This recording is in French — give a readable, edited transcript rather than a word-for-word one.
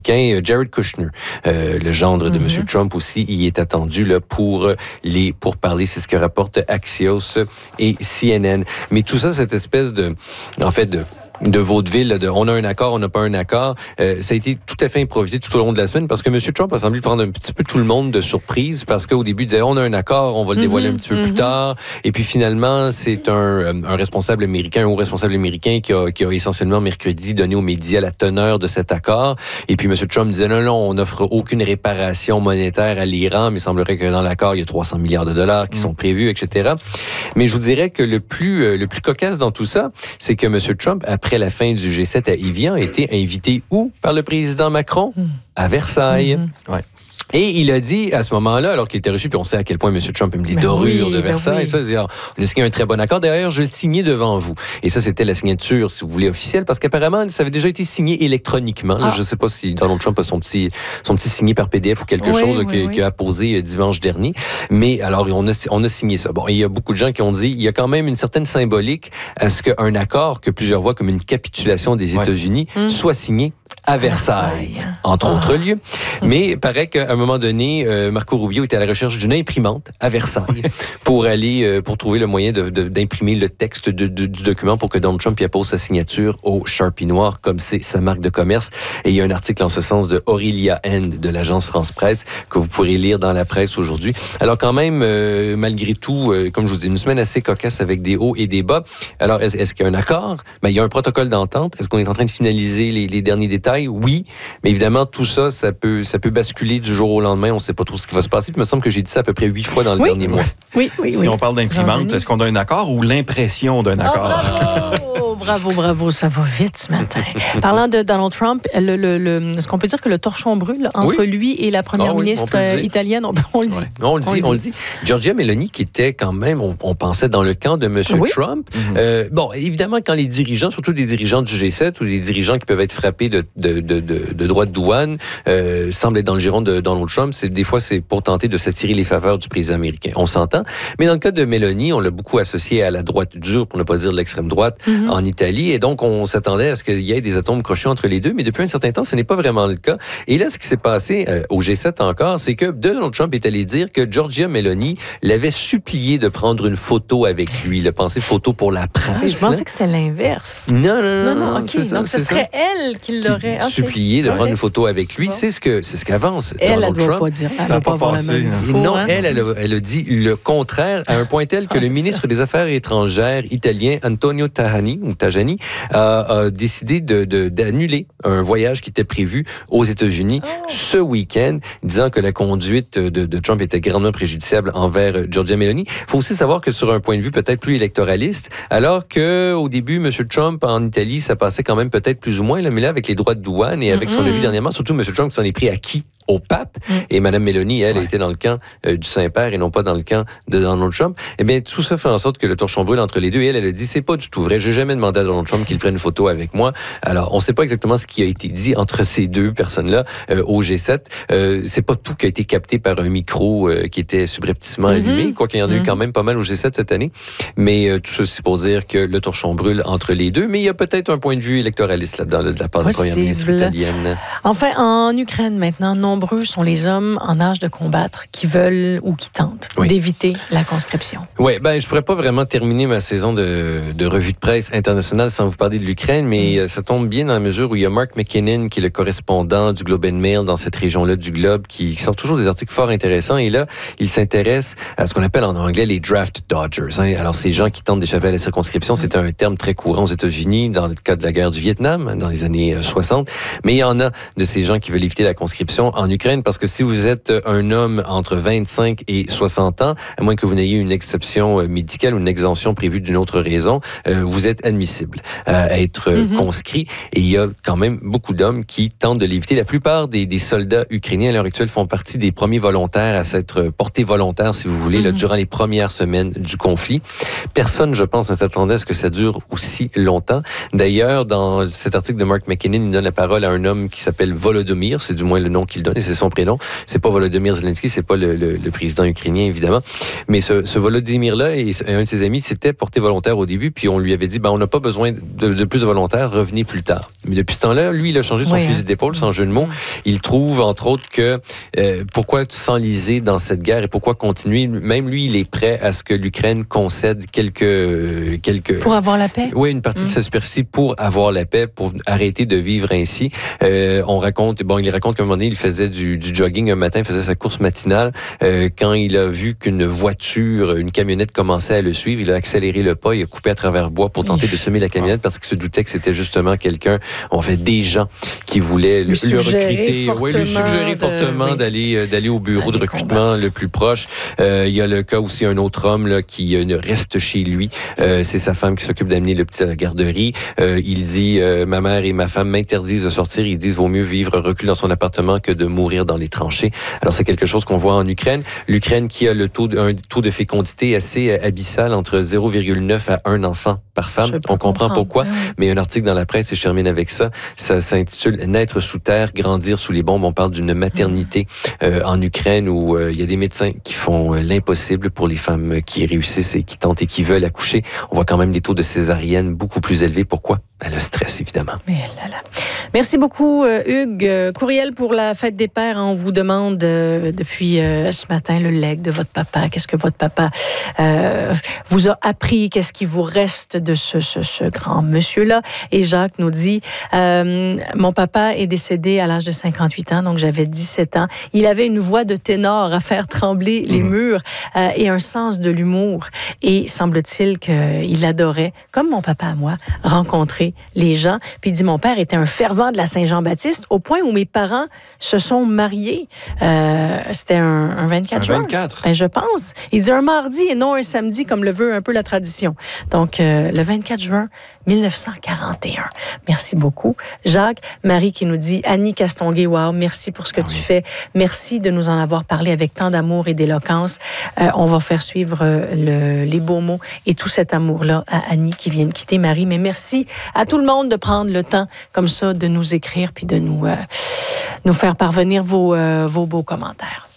Jared Kushner, le gendre de M. Trump aussi, y est attendu là, pour parler, c'est ce que rapporte Axios et CNN. Mais tout ça, cette espèce de vaudeville, on a un accord, on n'a pas un accord, ça a été tout à fait improvisé tout au long de la semaine parce que M. Trump a semblé prendre un petit peu tout le monde de surprise parce qu'au début, il disait on a un accord, on va le dévoiler un petit peu plus tard. Et puis finalement, c'est un responsable américain, un haut responsable américain qui a essentiellement mercredi donné aux médias la teneur de cet accord. Et puis M. Trump disait non, on n'offre aucune réparation monétaire à l'Iran, mais il semblerait que dans l'accord, il y a 300 milliards de dollars qui sont prévus, etc. Mais je vous dirais que le plus cocasse dans tout ça, c'est que M. Trump, après la fin du G7 à Évian, a été invité où par le président Macron? À Versailles. Ouais. Et il a dit à ce moment-là, alors qu'il était reçu, puis on sait à quel point M. Trump aime les dorures de Versailles, ça, on a signé un très bon accord. D'ailleurs, je le signais devant vous. Et ça, c'était la signature, si vous voulez, officielle, parce qu'apparemment, ça avait déjà été signé électroniquement. Là, je ne sais pas si Donald Trump a son petit signé par PDF ou quelque chose qu'il a apposé dimanche dernier. Mais alors, on a signé ça. Bon, il y a beaucoup de gens qui ont dit, il y a quand même une certaine symbolique à ce qu'un accord que plusieurs voient comme une capitulation des États-Unis soit signé à Versailles, entre autres lieux. Mais il paraît qu'à un moment donné, Marco Rubio était à la recherche d'une imprimante à Versailles pour trouver le moyen d'imprimer le texte du document pour que Donald Trump y appose sa signature au Sharpie noir, comme c'est sa marque de commerce. Et il y a un article en ce sens de Aurélia End de l'agence France Presse que vous pourrez lire dans la presse aujourd'hui. Alors quand même, malgré tout, comme je vous dis, une semaine assez cocasse avec des hauts et des bas. Alors, est-ce qu'il y a un accord? Ben, il y a un protocole d'entente. Est-ce qu'on est en train de finaliser les derniers détails? Oui, mais évidemment, tout ça, ça peut basculer du jour au lendemain. On ne sait pas trop ce qui va se passer. Puis il me semble que j'ai dit ça à peu près 8 fois dans le dernier mois. Oui. Si on parle d'imprimante, est-ce qu'on a un accord ou l'impression d'un accord? Bravo, ça va vite ce matin. Parlant de Donald Trump, est-ce qu'on peut dire que le torchon brûle entre lui et la première ministre italienne? On le dit. On le dit. Giorgia Meloni, qui était quand même, on pensait, dans le camp de M. Trump. Bon, évidemment, quand les dirigeants, surtout des dirigeants du G7 ou des dirigeants qui peuvent être frappés de droits de douane, semblent être dans le giron de Donald Trump, des fois, c'est pour tenter de s'attirer les faveurs du président américain. On s'entend. Mais dans le cas de Meloni, on l'a beaucoup associé à la droite dure, pour ne pas dire de l'extrême droite, en Italie. Et donc, on s'attendait à ce qu'il y ait des atomes crochus entre les deux. Mais depuis un certain temps, ce n'est pas vraiment le cas. Et là, ce qui s'est passé au G7 encore, c'est que Donald Trump est allé dire que Giorgia Meloni l'avait supplié de prendre une photo avec lui. Il a pensé photo pour la presse. Je pensais que c'était l'inverse. Non. Okay. Donc, ce serait elle qui l'aurait supplié de prendre une photo avec lui. C'est ce qu'avance Donald Trump. Elle ne doit pas dire. Ça n'a pas passé. Non, elle a dit le contraire, à un point tel que le ministre des Affaires étrangères italien, Antonio Tajani, a décidé d'annuler un voyage qui était prévu aux États-Unis ce week-end, disant que la conduite de Trump était grandement préjudiciable envers Giorgia Meloni. Il faut aussi savoir que sur un point de vue peut-être plus électoraliste, alors qu'au début, M. Trump en Italie, ça passait quand même peut-être plus ou moins, là, mais là, avec les droits de douane et avec ce qu'on a vu dernièrement, surtout M. Trump qui s'en est pris à qui? Au pape. Et Mme Meloni, elle, était dans le camp du Saint-Père et non pas dans le camp de Donald Trump. Eh bien, tout ça fait en sorte que le torchon brûle entre les deux. Et elle a dit, c'est pas du tout vrai. J'ai jamais demandé à Donald Trump qu'il prenne une photo avec moi. Alors, on sait pas exactement ce qui a été dit entre ces deux personnes-là au G7. C'est pas tout qui a été capté par un micro qui était subrepticement allumé, quoiqu'il y en a eu quand même pas mal au G7 cette année. Mais tout ça, c'est pour dire que le torchon brûle entre les deux. Mais il y a peut-être un point de vue électoraliste là-dedans, de la part de la première ministre italienne. Enfin, en Ukraine, maintenant, nombreux sont les hommes en âge de combattre qui veulent ou qui tentent d'éviter la conscription. Oui, je pourrais pas vraiment terminer ma saison de revue de presse internationale sans vous parler de l'Ukraine, mais ça tombe bien dans la mesure où il y a Mark McKinnon, qui est le correspondant du Globe and Mail dans cette région-là du globe, qui sort toujours des articles fort intéressants. Et là, il s'intéresse à ce qu'on appelle en anglais les draft dodgers. Alors, ces gens qui tentent d'échapper à la circonscription, c'est un terme très courant aux États-Unis dans le cas de la guerre du Vietnam, dans les années 60. Mais il y en a de ces gens qui veulent éviter la conscription en Ukraine, parce que si vous êtes un homme entre 25 et 60 ans, à moins que vous n'ayez une exception médicale ou une exemption prévue d'une autre raison, vous êtes admissible à être conscrit. Et il y a quand même beaucoup d'hommes qui tentent de l'éviter. La plupart des soldats ukrainiens à l'heure actuelle font partie des premiers volontaires à s'être portés volontaires, si vous voulez, là, durant les premières semaines du conflit. Personne, je pense, ne s'attendait à ce que ça dure aussi longtemps. D'ailleurs, dans cet article de Mark McKinnon, il donne la parole à un homme qui s'appelle Volodymyr, c'est du moins le nom qu'il donne donne, et c'est son prénom. C'est pas Volodymyr Zelensky, c'est pas le président ukrainien, évidemment. Mais ce Volodymyr-là et un de ses amis s'était porté volontaire au début, puis on lui avait dit, on n'a pas besoin de plus de volontaires, revenez plus tard. Mais depuis ce temps-là, lui, il a changé son fusil d'épaule, sans jeu de mots. Il trouve, entre autres, que pourquoi s'enliser dans cette guerre et pourquoi continuer? Même lui, il est prêt à ce que l'Ukraine concède quelques... Pour avoir la paix? Oui, une partie de sa superficie pour avoir la paix, pour arrêter de vivre ainsi. Il raconte qu'à un moment donné, il faisait du jogging un matin, il faisait sa course matinale. Quand il a vu qu'une voiture, une camionnette commençait à le suivre, il a accéléré le pas, il a coupé à travers bois pour tenter de semer la camionnette parce qu'il se doutait que c'était justement des gens qui voulaient le recruter. Oui, lui suggérer fortement d'aller au bureau de recrutement le plus proche. Il y a le cas aussi, un autre homme là, qui reste chez lui. C'est sa femme qui s'occupe d'amener le petit à la garderie. Il dit, ma mère et ma femme m'interdisent de sortir. Ils disent, vaut mieux vivre reclus dans son appartement que de mourir dans les tranchées. Alors, c'est quelque chose qu'on voit en Ukraine. L'Ukraine qui a un taux de fécondité assez abyssal, entre 0,9 à 1 enfant par femme. On comprend pourquoi. Mais un article dans la presse, et je termine avec ça, ça s'intitule « Naître sous terre, grandir sous les bombes ». On parle d'une maternité en Ukraine où il y a des médecins qui font l'impossible pour les femmes qui réussissent et qui tentent et qui veulent accoucher. On voit quand même des taux de césarienne beaucoup plus élevés. Pourquoi? Le stress, évidemment. Merci beaucoup, Hugues. Courriel pour la fête des pères. On vous demande depuis ce matin le legs de votre papa. Qu'est-ce que votre papa vous a appris? Qu'est-ce qui vous reste de ce grand monsieur-là? Et Jacques nous dit, mon papa est décédé à l'âge de 58 ans, donc j'avais 17 ans. Il avait une voix de ténor à faire trembler les murs et un sens de l'humour. Et semble-t-il qu'il adorait, comme mon papa à moi, rencontrer les gens. Puis il dit, mon père était un fervent de la Saint-Jean-Baptiste au point où mes parents se sont mariés. C'était un 24 juin. 24. Ben, je pense. Il dit un mardi et non un samedi, comme le veut un peu la tradition. Donc, le 24 juin 1941. Merci beaucoup. Jacques, Marie qui nous dit, Annie Castonguay, wow, merci pour ce que tu fais. Merci de nous en avoir parlé avec tant d'amour et d'éloquence. On va faire suivre les beaux mots et tout cet amour-là à Annie qui vient de quitter Marie. Mais merci à tout le monde de prendre le temps comme ça de nous écrire puis de nous faire parvenir vos beaux commentaires.